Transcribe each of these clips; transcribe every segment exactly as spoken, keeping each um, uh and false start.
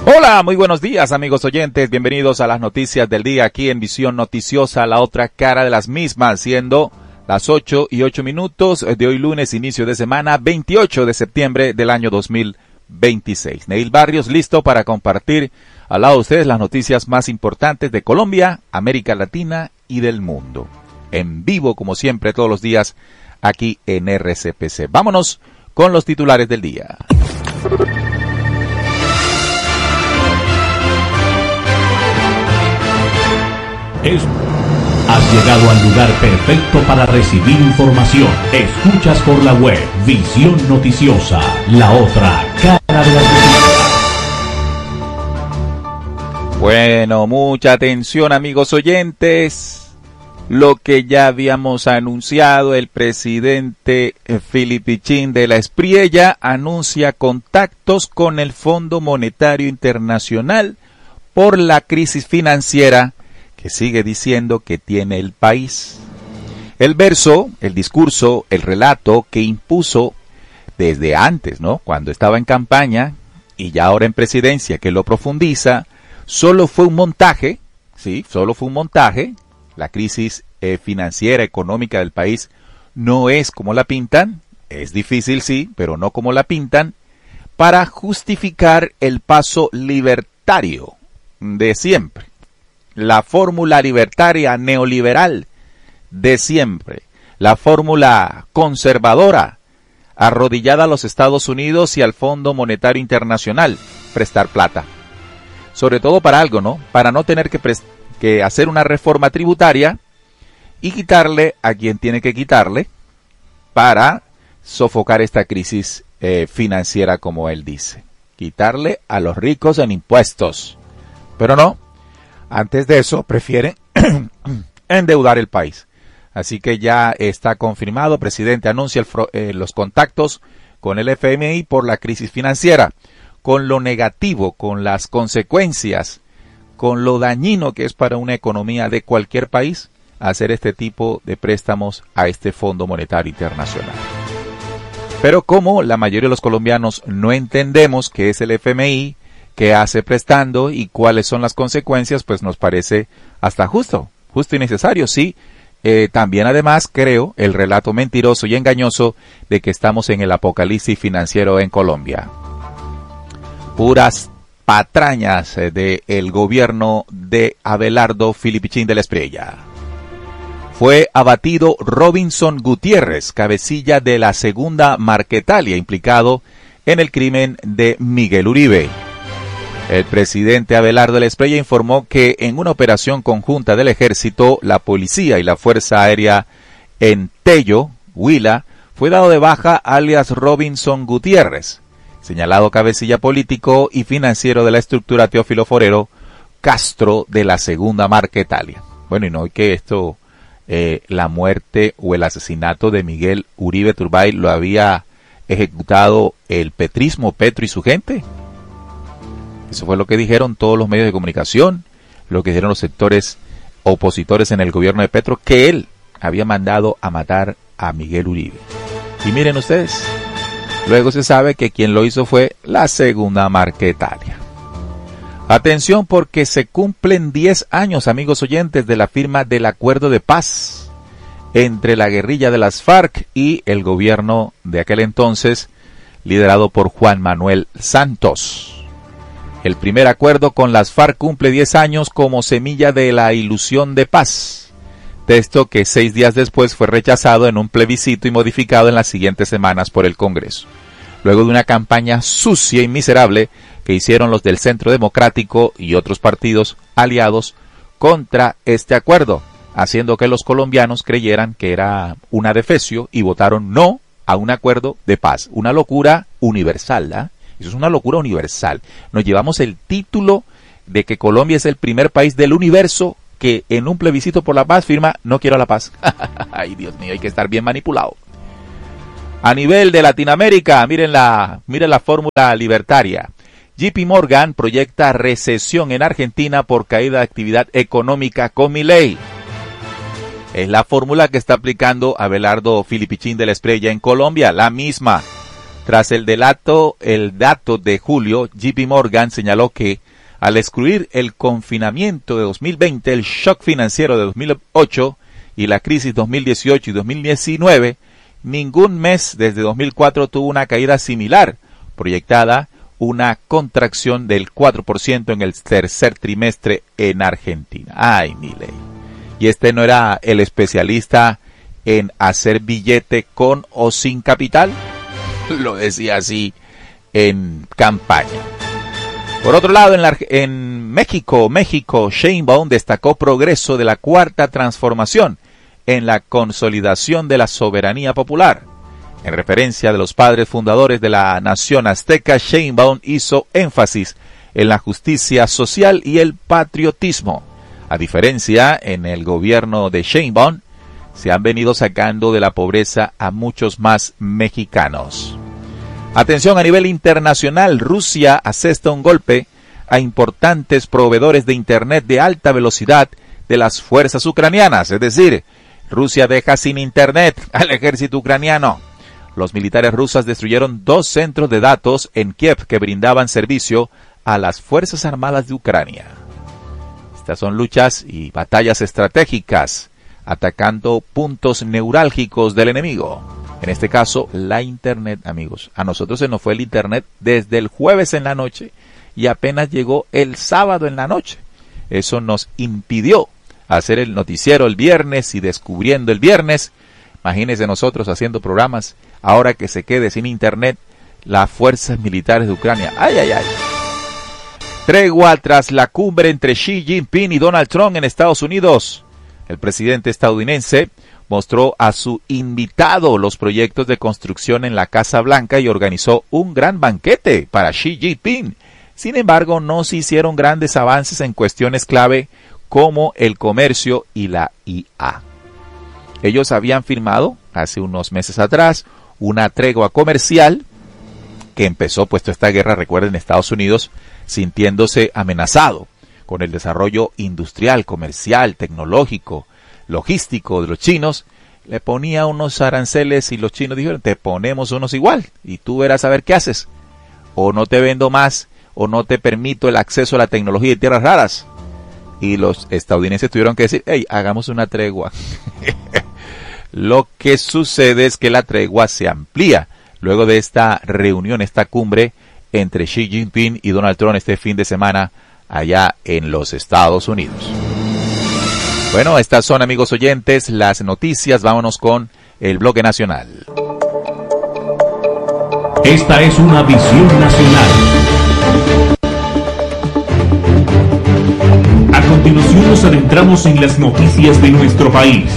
Hola, muy buenos días amigos oyentes, bienvenidos a las noticias del día aquí en Visión Noticiosa, la otra cara de las mismas, siendo las ocho y ocho minutos de hoy lunes, inicio de semana, veintiocho de septiembre del año dos mil veintiséis. Neil Barrios listo para compartir al lado de ustedes las noticias más importantes de Colombia, América Latina y del mundo. En vivo, como siempre, todos los días aquí en R C P C. Vámonos con los titulares del día. Es... Has llegado al lugar perfecto para recibir información. Escuchas por la web Visión Noticiosa, la otra cara de las noticias. Bueno, mucha atención amigos oyentes. Lo que ya habíamos anunciado, el presidente Filipichín de la Espriella anuncia contactos con el Fondo Monetario Internacional por la crisis financiera que sigue diciendo que tiene el país. El verso, el discurso, el relato que impuso desde antes, ¿no? Cuando estaba en campaña y ya ahora en presidencia, que lo profundiza, solo fue un montaje, sí, solo fue un montaje. La crisis eh, financiera, económica del país no es como la pintan, es difícil sí, pero no como la pintan, para justificar el paso libertario de siempre. La fórmula libertaria neoliberal de siempre, la fórmula conservadora, arrodillada a los Estados Unidos y al Fondo Monetario Internacional, prestar plata. Sobre todo para algo, ¿no? Para no tener que, que hacer una reforma tributaria y quitarle a quien tiene que quitarle para sofocar esta crisis eh, financiera, como él dice. Quitarle a los ricos en impuestos. Pero no. Antes de eso, prefieren endeudar el país. Así que ya está confirmado, el presidente anuncia el, eh, los contactos con el F M I por la crisis financiera, con lo negativo, con las consecuencias, con lo dañino que es para una economía de cualquier país hacer este tipo de préstamos a este Fondo Monetario Internacional. Pero como la mayoría de los colombianos no entendemos qué es el F M I, qué hace prestando y cuáles son las consecuencias, pues nos parece hasta justo, justo y necesario. Sí, eh, también además creo el relato mentiroso y engañoso de que estamos en el apocalipsis financiero en Colombia. Puras patrañas eh, del gobierno de Abelardo Filipichín de la Espriella. Fue abatido Robinson Gutiérrez, cabecilla de la segunda Marquetalia, implicado en el crimen de Miguel Uribe. El presidente Abelardo de la Espriella informó que en una operación conjunta del Ejército, la Policía y la Fuerza Aérea en Tello, Huila, fue dado de baja alias Robinson Gutiérrez, señalado cabecilla político y financiero de la estructura Teófilo Forero Castro de la segunda Marquetalia. Bueno, y no hay que esto, eh, la muerte o el asesinato de Miguel Uribe Turbay lo había ejecutado el petrismo, Petro y su gente. Eso fue lo que dijeron todos los medios de comunicación, lo que dijeron los sectores opositores en el gobierno de Petro, que él había mandado a matar a Miguel Uribe. Y miren ustedes, luego se sabe que quien lo hizo fue la segunda Marquetalia. Atención porque se cumplen diez años, amigos oyentes, de la firma del acuerdo de paz entre la guerrilla de las FARC y el gobierno de aquel entonces, liderado por Juan Manuel Santos. El primer acuerdo con las FARC cumple diez años como semilla de la ilusión de paz. Texto que seis días después fue rechazado en un plebiscito y modificado en las siguientes semanas por el Congreso. Luego de una campaña sucia y miserable que hicieron los del Centro Democrático y otros partidos aliados contra este acuerdo, haciendo que los colombianos creyeran que era un adefesio y votaron no a un acuerdo de paz. Una locura universal, ¿eh? Eso es una locura universal. Nos llevamos el título de que Colombia es el primer país del universo que en un plebiscito por la paz firma no quiero la paz. Ay, Dios mío, hay que estar bien manipulado. A nivel de Latinoamérica, miren la, miren la fórmula libertaria. J P Morgan proyecta recesión en Argentina por caída de actividad económica con Milei. Es la fórmula que está aplicando Abelardo Filipichín de la Espriella en Colombia, la misma. Tras el delato, el dato de julio, J P Morgan señaló que al excluir el confinamiento de dos mil veinte, el shock financiero de dos mil ocho y la crisis dos mil dieciocho y dos mil diecinueve, ningún mes desde dos mil cuatro tuvo una caída similar, proyectada una contracción del cuatro por ciento en el tercer trimestre en Argentina. Ay, Milei. Y este no era el especialista en hacer billete con o sin capital. Lo decía así en campaña. Por otro lado, en, la, en México, México, Sheinbaum destacó progreso de la cuarta transformación en la consolidación de la soberanía popular. En referencia de los padres fundadores de la nación azteca, Sheinbaum hizo énfasis en la justicia social y el patriotismo. A diferencia, en el gobierno de Sheinbaum, se han venido sacando de la pobreza a muchos más mexicanos. Atención, a nivel internacional, Rusia asesta un golpe a importantes proveedores de Internet de alta velocidad de las fuerzas ucranianas. Es decir, Rusia deja sin Internet al ejército ucraniano. Los militares rusos destruyeron dos centros de datos en Kiev que brindaban servicio a las Fuerzas Armadas de Ucrania. Estas son luchas y batallas estratégicas, atacando puntos neurálgicos del enemigo. En este caso, la Internet, amigos. A nosotros se nos fue el Internet desde el jueves en la noche y apenas llegó el sábado en la noche. Eso nos impidió hacer el noticiero el viernes y descubriendo el viernes. Imagínense nosotros haciendo programas, ahora que se quede sin Internet las fuerzas militares de Ucrania. ¡Ay, ay, ay! Tregua tras la cumbre entre Xi Jinping y Donald Trump en Estados Unidos. El presidente estadounidense mostró a su invitado los proyectos de construcción en la Casa Blanca y organizó un gran banquete para Xi Jinping. Sin embargo, no se hicieron grandes avances en cuestiones clave como el comercio y la I A. Ellos habían firmado hace unos meses atrás una tregua comercial que empezó, puesto esta guerra, recuerden, Estados Unidos sintiéndose amenazado con el desarrollo industrial, comercial, tecnológico, logístico de los chinos. Le ponía unos aranceles y los chinos dijeron, te ponemos unos igual y tú verás a ver qué haces. O no te vendo más, o no te permito el acceso a la tecnología de tierras raras. Y los estadounidenses tuvieron que decir, hey, hagamos una tregua. Lo que sucede es que la tregua se amplía luego de esta reunión, esta cumbre entre Xi Jinping y Donald Trump este fin de semana allá en los Estados Unidos. Bueno, estas son, amigos oyentes, las noticias. Vámonos con el bloque nacional. Esta es una visión nacional. A continuación nos adentramos en las noticias de nuestro país.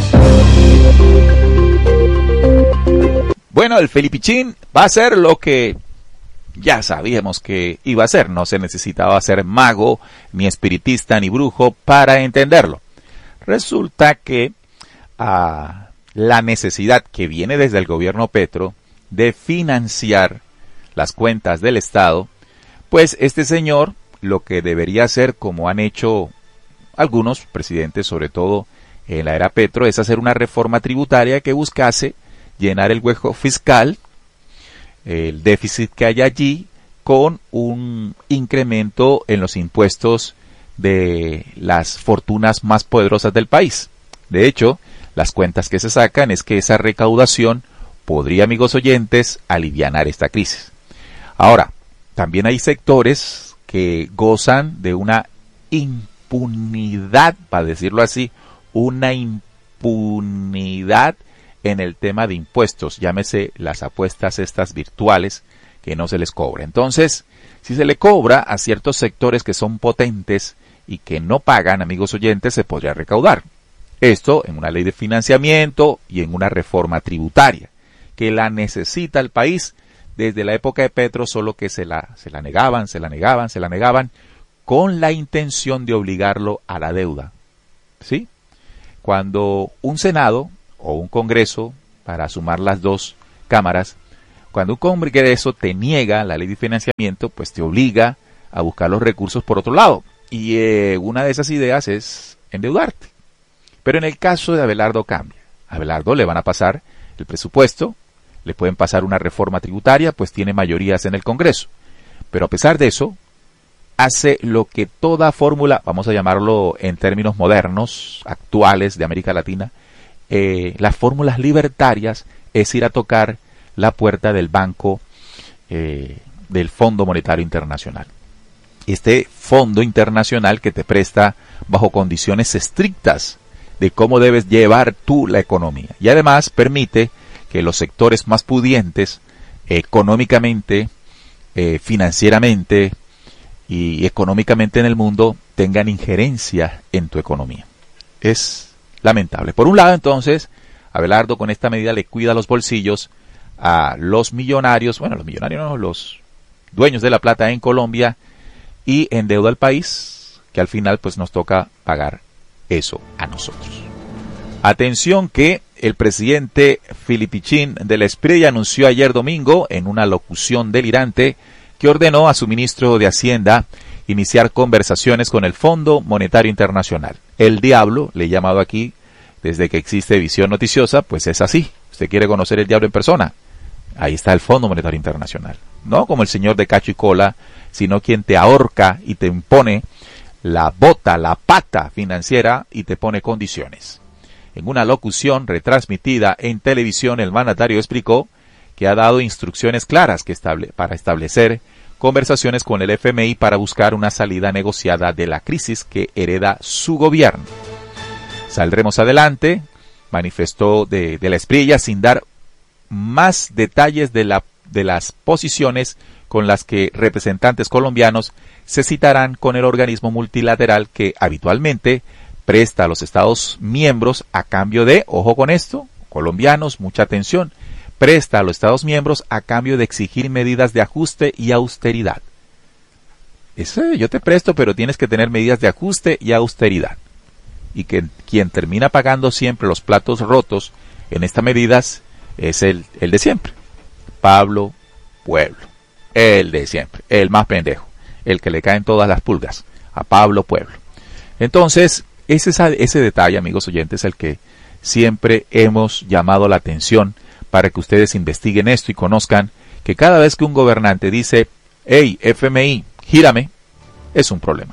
Bueno, el Felipichín va a ser lo que ya sabíamos que iba a ser. No se necesitaba ser mago, ni espiritista, ni brujo para entenderlo. Resulta que uh, la necesidad que viene desde el gobierno Petro de financiar las cuentas del Estado, pues este señor lo que debería hacer, como han hecho algunos presidentes, sobre todo en la era Petro, es hacer una reforma tributaria que buscase llenar el hueco fiscal, el déficit que hay allí, con un incremento en los impuestos de las fortunas más poderosas del país. De hecho, las cuentas que se sacan es que esa recaudación podría, amigos oyentes, alivianar esta crisis. Ahora, también hay sectores que gozan de una impunidad, para decirlo así, una impunidad en el tema de impuestos, llámese las apuestas estas virtuales, que no se les cobra. Entonces, si se le cobra a ciertos sectores que son potentes y que no pagan, amigos oyentes, se podría recaudar. Esto en una ley de financiamiento y en una reforma tributaria, que la necesita el país desde la época de Petro, solo que se la, se la negaban, se la negaban, se la negaban, con la intención de obligarlo a la deuda. ¿Sí? Cuando un Senado o un Congreso, para sumar las dos cámaras, cuando un Congreso te niega la ley de financiamiento, pues te obliga a buscar los recursos por otro lado. Y eh, una de esas ideas es endeudarte. Pero en el caso de Abelardo cambia. A Abelardo le van a pasar el presupuesto, le pueden pasar una reforma tributaria, pues tiene mayorías en el Congreso. Pero a pesar de eso, hace lo que toda fórmula, vamos a llamarlo en términos modernos, actuales de América Latina, eh, las fórmulas libertarias, es ir a tocar la puerta del Banco, eh, del Fondo Monetario Internacional. Este fondo internacional que te presta bajo condiciones estrictas de cómo debes llevar tú la economía. Y además permite que los sectores más pudientes, económicamente, eh, financieramente y económicamente en el mundo, tengan injerencia en tu economía. Es lamentable. Por un lado, entonces, Abelardo con esta medida le cuida los bolsillos a los millonarios, bueno, los millonarios no, los dueños de la plata en Colombia, y endeuda al país, que al final pues nos toca pagar eso a nosotros. Atención que el presidente Filipichín de la Espriella anunció ayer domingo en una locución delirante que ordenó a su ministro de Hacienda iniciar conversaciones con el Fondo Monetario Internacional. El diablo, le he llamado aquí desde que existe Visión Noticiosa, pues es así. Usted quiere conocer el diablo en persona, ahí está el Fondo Monetario Internacional. No como el señor de cacho y cola, sino quien te ahorca y te impone la bota, la pata financiera y te pone condiciones. En una locución retransmitida en televisión, el mandatario explicó que ha dado instrucciones claras que estable, para establecer conversaciones con el F M I para buscar una salida negociada de la crisis que hereda su gobierno. Saldremos adelante, manifestó de, de la Espriella, sin dar más detalles de, la, de las posiciones con las que representantes colombianos se citarán con el organismo multilateral que habitualmente presta a los Estados miembros a cambio de, ojo con esto, colombianos, mucha atención, presta a los Estados miembros a cambio de exigir medidas de ajuste y austeridad. Eso yo te presto, pero tienes que tener medidas de ajuste y austeridad. Y que quien termina pagando siempre los platos rotos en estas medidas es el, el de siempre. Pablo Pueblo. El de siempre. El más pendejo. El que le caen todas las pulgas. A Pablo Pueblo. Entonces, ese, ese detalle, amigos oyentes, el que siempre hemos llamado la atención para que ustedes investiguen esto y conozcan que cada vez que un gobernante dice, hey, F M I, gírame, es un problema.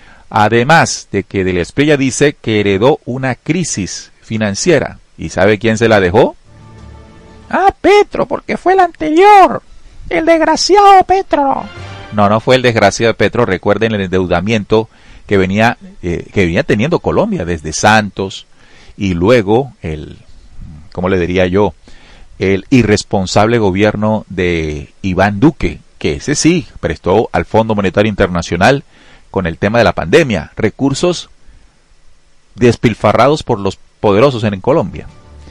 Además de que de la Espriella dice que heredó una crisis financiera. ¿Y sabe quién se la dejó? Ah, Petro, porque fue el anterior. El desgraciado Petro. No, no fue el desgraciado Petro. Recuerden el endeudamiento que venía, eh, que venía teniendo Colombia desde Santos y luego el, ¿cómo le diría yo? El irresponsable gobierno de Iván Duque, que ese sí prestó al Fondo Monetario Internacional con el tema de la pandemia, recursos despilfarrados por los poderosos en Colombia.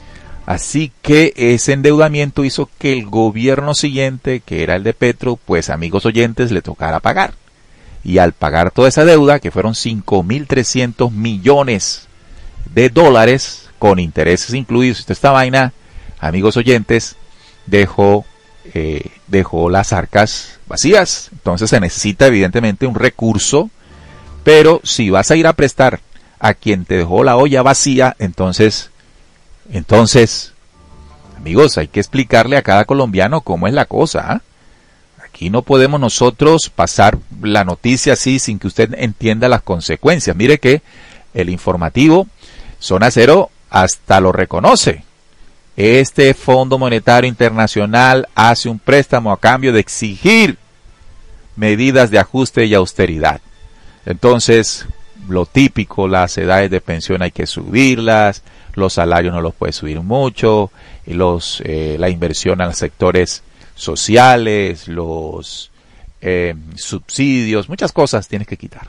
Así que ese endeudamiento hizo que el gobierno siguiente, que era el de Petro, pues amigos oyentes, le tocara pagar. Y al pagar toda esa deuda, que fueron cinco mil trescientos millones de dólares, con intereses incluidos, esta vaina, amigos oyentes, dejó, eh, dejó las arcas vacías. Entonces se necesita evidentemente un recurso, pero si vas a ir a prestar a quien te dejó la olla vacía, entonces, entonces, amigos, hay que explicarle a cada colombiano cómo es la cosa, ¿eh? Aquí no podemos nosotros pasar la noticia así sin que usted entienda las consecuencias. Mire que el informativo Zona Cero hasta lo reconoce. Este Fondo Monetario Internacional hace un préstamo a cambio de exigir medidas de ajuste y austeridad. Entonces, lo típico, las edades de pensión hay que subirlas, los salarios no los puede subir mucho, y los, eh, la inversión a los sectores sociales, los eh, subsidios, muchas cosas tienes que quitar.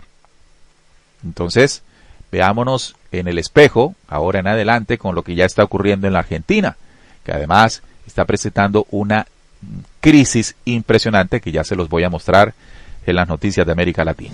Entonces, veámonos en el espejo, ahora en adelante, con lo que ya está ocurriendo en la Argentina, que además está presentando una crisis impresionante que ya se los voy a mostrar en las noticias de América Latina.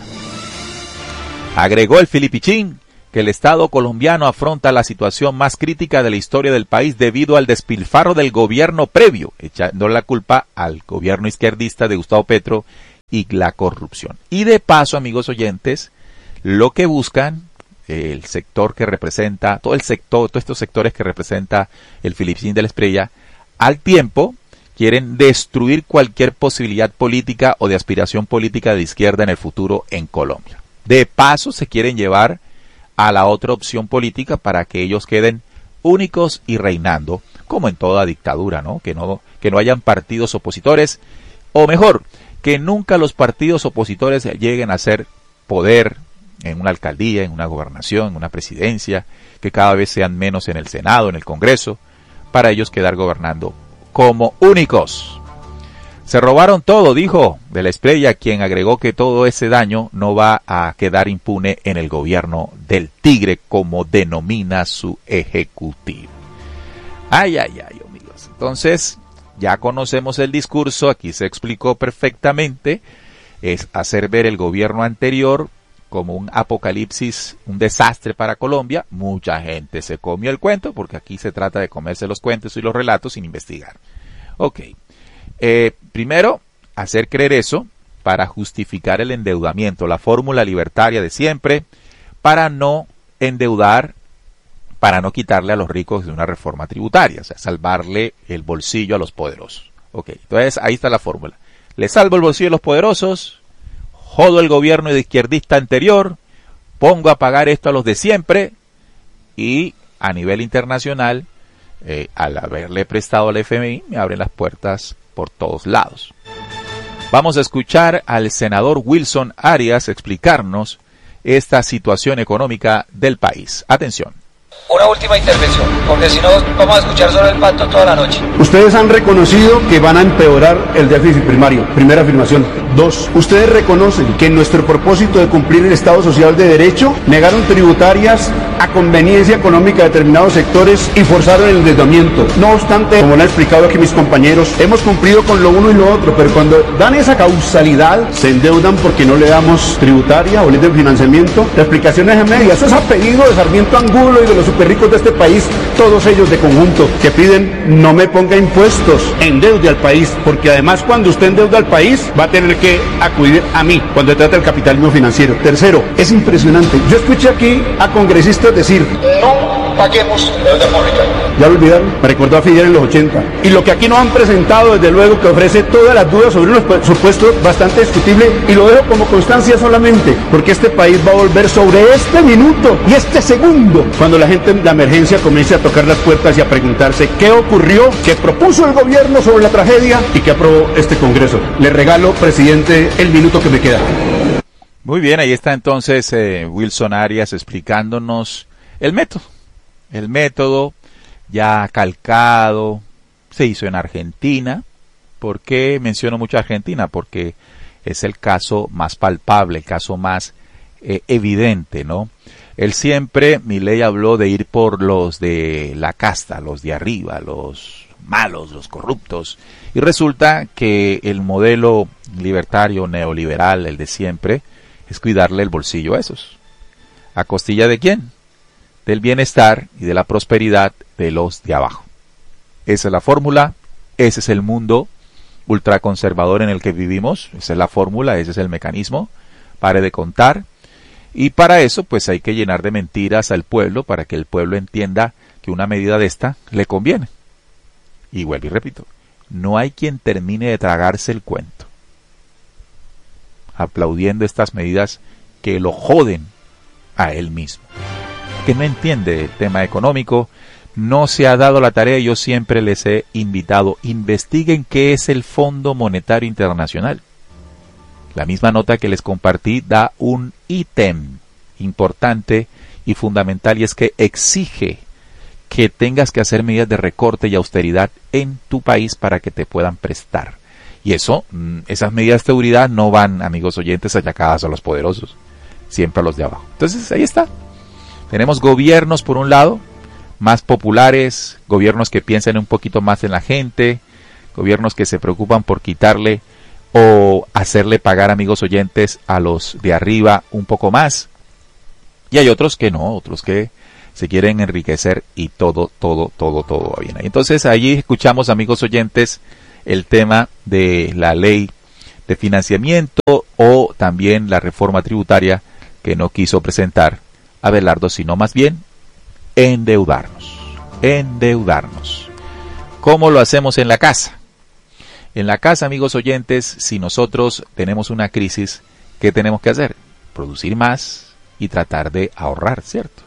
Agregó el Filipichín que el Estado colombiano afronta la situación más crítica de la historia del país debido al despilfarro del gobierno previo, echando la culpa al gobierno izquierdista de Gustavo Petro y la corrupción. Y de paso, amigos oyentes, lo que buscan el sector que representa, todo el sector, todos estos sectores que representa el Filipichín de la Espriella, al tiempo quieren destruir cualquier posibilidad política o de aspiración política de izquierda en el futuro en Colombia. De paso, se quieren llevar a la otra opción política para que ellos queden únicos y reinando, como en toda dictadura, ¿no? Que no, que no hayan partidos opositores, o mejor, que nunca los partidos opositores lleguen a ser poder en una alcaldía, en una gobernación, en una presidencia, que cada vez sean menos en el Senado, en el Congreso, para ellos quedar gobernando como únicos. Se robaron todo, dijo de la Espriella, quien agregó que todo ese daño no va a quedar impune en el gobierno del tigre, como denomina su ejecutivo. Ay, ay, ay, amigos. Entonces, ya conocemos el discurso, aquí se explicó perfectamente, es hacer ver el gobierno anterior como un apocalipsis, un desastre para Colombia. Mucha gente se comió el cuento, porque aquí se trata de comerse los cuentos y los relatos sin investigar. Ok. Eh, primero, hacer creer eso para justificar el endeudamiento, la fórmula libertaria de siempre, para no endeudar, para no quitarle a los ricos de una reforma tributaria, o sea, salvarle el bolsillo a los poderosos. Ok, entonces ahí está la fórmula. Le salvo el bolsillo a los poderosos, jodo el gobierno de izquierdista anterior, pongo a pagar esto a los de siempre, y a nivel internacional, eh, al haberle prestado al F M I, me abren las puertas por todos lados. Vamos a escuchar al senador Wilson Arias explicarnos esta situación económica del país. Atención. Una última intervención, porque si no vamos a escuchar solo el pato toda la noche. Ustedes han reconocido que van a empeorar el déficit primario. Primera afirmación. Dos, ustedes reconocen que en nuestro propósito de cumplir el Estado Social de Derecho, negaron tributarias a conveniencia económica de determinados sectores y forzaron el endeudamiento. No obstante, como lo han explicado aquí mis compañeros, hemos cumplido con lo uno y lo otro, pero cuando dan esa causalidad, se endeudan porque no le damos tributaria o ley de financiamiento. La explicación es a media. Eso es a pedido de Sarmiento Angulo y de los super ricos de este país, todos ellos de conjunto, que piden no me ponga impuestos, endeude al país, porque además cuando usted endeuda al país va a tener que acudir a mí cuando se trata del capitalismo financiero. Tercero, es impresionante, yo escuché aquí a congresistas decir No paguemos deuda pública. ¿Ya lo olvidaron? Me recordó a Fidel en los ochenta. Y lo que aquí nos han presentado, desde luego, que ofrece todas las dudas sobre unos supuestos bastante discutibles, y lo dejo como constancia solamente, porque este país va a volver sobre este minuto y este segundo, cuando la gente en la emergencia comience a tocar las puertas y a preguntarse qué ocurrió, qué propuso el gobierno sobre la tragedia y qué aprobó este Congreso. Le regalo, presidente, el minuto que me queda. Muy bien, ahí está entonces eh, Wilson Arias explicándonos el método. El método ya calcado, se hizo en Argentina. ¿Por qué menciono mucho Argentina? Porque es el caso más palpable, el caso más eh, evidente, ¿no? Él siempre, Milei habló de ir por los de la casta, los de arriba, los malos, los corruptos. Y resulta que el modelo libertario, neoliberal, el de siempre, es cuidarle el bolsillo a esos. ¿A costilla de quién? Del bienestar y de la prosperidad de los de abajo. Esa es la fórmula, ese es el mundo ultraconservador en el que vivimos, esa es la fórmula, ese es el mecanismo. Pare de contar. Y para eso, pues hay que llenar de mentiras al pueblo para que el pueblo entienda que una medida de esta le conviene. Y vuelvo y repito, no hay quien termine de tragarse el cuento, aplaudiendo estas medidas que lo joden a él mismo. Que no entiende el tema económico, no se ha dado la tarea. Yo siempre les he invitado, investiguen qué es el Fondo Monetario Internacional. La misma nota que les compartí da un ítem importante y fundamental, y es que exige que tengas que hacer medidas de recorte y austeridad en tu país para que te puedan prestar. Y eso, esas medidas de seguridad no van, amigos oyentes, achacadas a los poderosos, siempre a los de abajo. Entonces ahí está. Tenemos gobiernos, por un lado, más populares, gobiernos que piensan un poquito más en la gente, gobiernos que se preocupan por quitarle o hacerle pagar, amigos oyentes, a los de arriba un poco más. Y hay otros que no, otros que se quieren enriquecer y todo, todo, todo, todo va bien. Entonces allí escuchamos, amigos oyentes, el tema de la ley de financiamiento o también la reforma tributaria que no quiso presentar Abelardo, sino más bien endeudarnos, endeudarnos. ¿Cómo lo hacemos en la casa? En la casa, amigos oyentes, si nosotros tenemos una crisis, ¿qué tenemos que hacer? Producir más y tratar de ahorrar, ¿cierto?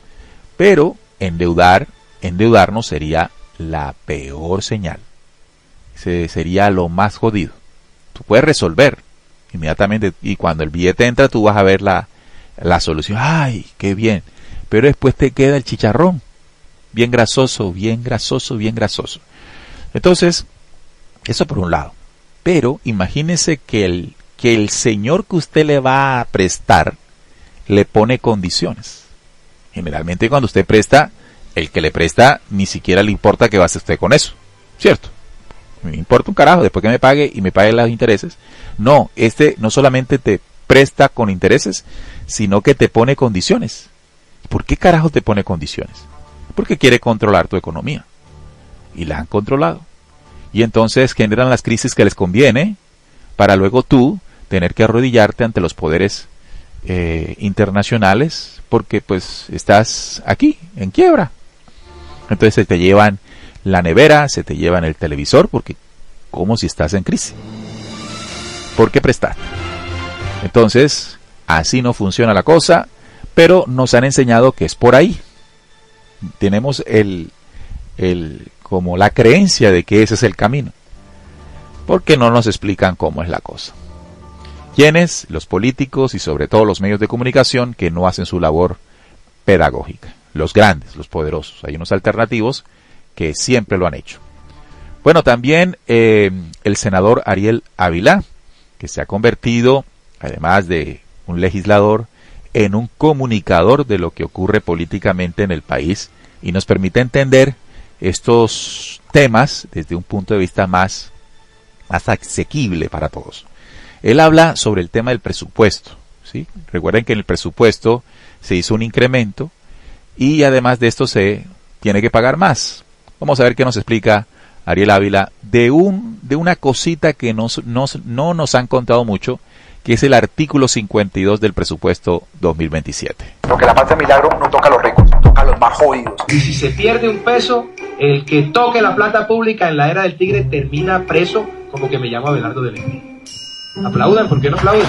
Pero endeudar, endeudarnos sería la peor señal. Se, sería lo más jodido. Tú puedes resolver inmediatamente y cuando el billete entra tú vas a ver la, la solución. ¡Ay, qué bien! Pero después te queda el chicharrón. Bien grasoso, bien grasoso, bien grasoso. Entonces, eso por un lado. Pero imagínese que el, que el señor que usted le va a prestar le pone condiciones. Generalmente cuando usted presta, el que le presta ni siquiera le importa qué va a hacer usted con eso. ¿Cierto? Me importa un carajo después que me pague y me pague los intereses. No, este no solamente te presta con intereses, sino que te pone condiciones. ¿Por qué carajo te pone condiciones? Porque quiere controlar tu economía. Y la han controlado. Y entonces generan las crisis que les conviene para luego tú tener que arrodillarte ante los poderes eh, internacionales porque pues estás aquí, en quiebra. Entonces se te llevan la nevera, se te llevan el televisor, porque como si estás en crisis. ¿Por qué prestar? Entonces, así no funciona la cosa, pero nos han enseñado que es por ahí. Tenemos el, el, como la creencia de que ese es el camino, porque no nos explican cómo es la cosa. ¿Quiénes? Los políticos y sobre todo los medios de comunicación que no hacen su labor pedagógica. Los grandes, los poderosos. Hay unos alternativos que siempre lo han hecho. Bueno, también eh, el senador Ariel Ávila, que se ha convertido, además de un legislador, en un comunicador de lo que ocurre políticamente en el país y nos permite entender estos temas desde un punto de vista más, más asequible para todos. Él habla sobre el tema del presupuesto, ¿sí? Recuerden que en el presupuesto se hizo un incremento y además de esto se tiene que pagar más. Vamos a ver qué nos explica Ariel Ávila de un de una cosita que nos, nos, no nos han contado mucho, que es el artículo cincuenta y dos del presupuesto dos mil veintisiete. Lo que la paz de milagro no toca a los ricos, toca a los más jodidos. Y si se pierde un peso, el que toque la plata pública en la era del tigre termina preso, como que me llamo Abelardo de León. Aplaudan, ¿por qué no aplauden?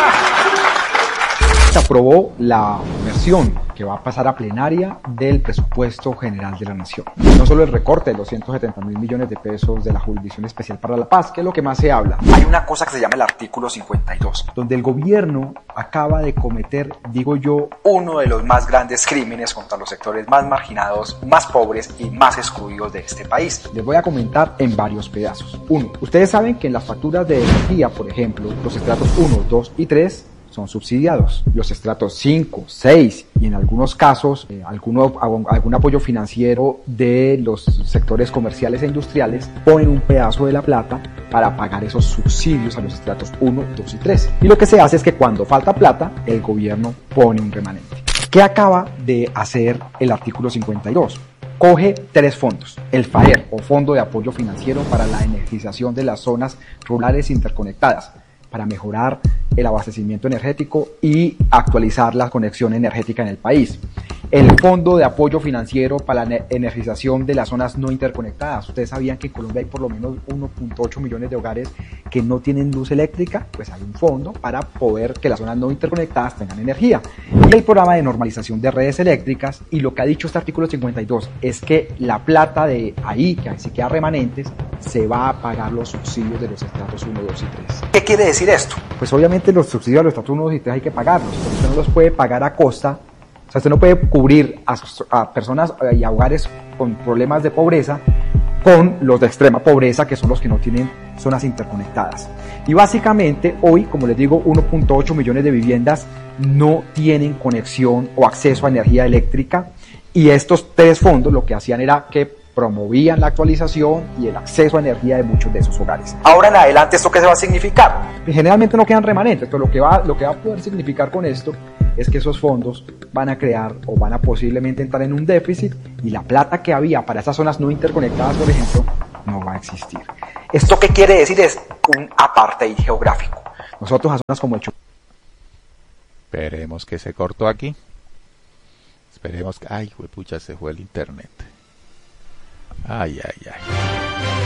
Se aprobó la versión que va a pasar a plenaria del presupuesto general de la nación. No solo el recorte de doscientos setenta mil millones de pesos de la Jurisdicción Especial para la Paz, que es lo que más se habla. Hay una cosa que se llama el artículo cincuenta y dos, donde el gobierno acaba de cometer, digo yo, uno de los más grandes crímenes contra los sectores más marginados, más pobres y más excluidos de este país. Les voy a comentar en varios pedazos. Uno, ustedes saben que en las facturas de energía, por ejemplo, los estratos uno, dos y tres son subsidiados. Los estratos cinco, seis y en algunos casos eh, alguno, algún apoyo financiero de los sectores comerciales e industriales ponen un pedazo de la plata para pagar esos subsidios a los estratos uno, dos y tres. Y lo que se hace es que cuando falta plata, el gobierno pone un remanente. ¿Qué acaba de hacer el artículo cincuenta y dos? Coge tres fondos, el FAER o Fondo de Apoyo Financiero para la Energización de las Zonas Rurales Interconectadas, para mejorar el abastecimiento energético y actualizar la conexión energética en el país. El Fondo de Apoyo Financiero para la Energización de las Zonas No Interconectadas. ¿Ustedes sabían que en Colombia hay por lo menos uno punto ocho millones de hogares que no tienen luz eléctrica? Pues hay un fondo para poder que las zonas no interconectadas tengan energía. Y el programa de normalización de redes eléctricas, y lo que ha dicho este artículo cincuenta y dos es que la plata de ahí, que así queda remanentes, se va a pagar los subsidios de los estratos uno, dos y tres. ¿Qué quiere decir esto? Pues obviamente los subsidios de los estratos uno, dos y tres hay que pagarlos, pero usted no los puede pagar a costa. O sea, usted no puede cubrir a, a personas y a hogares con problemas de pobreza con los de extrema pobreza, que son los que no tienen zonas interconectadas. Y básicamente hoy, como les digo, uno punto ocho millones de viviendas no tienen conexión o acceso a energía eléctrica, y estos tres fondos lo que hacían era que promovían la actualización y el acceso a energía de muchos de esos hogares. Ahora en adelante, ¿esto qué se va a significar? Generalmente no quedan remanentes, pero lo que va, lo que va a poder significar con esto es que esos fondos van a crear o van a posiblemente entrar en un déficit, y la plata que había para esas zonas no interconectadas, por ejemplo, no va a existir. ¿Esto qué quiere decir? Es un apartheid geográfico. Nosotros a zonas como el Chocó. Esperemos que se cortó aquí. Esperemos que... Ay, huepucha, se fue el internet. Ay, ay, ay.